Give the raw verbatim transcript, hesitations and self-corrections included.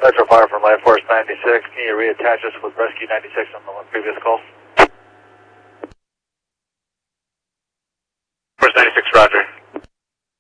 Metro Fire from Life Force ninety-six. Can you reattach us with Rescue ninety-six on the previous call?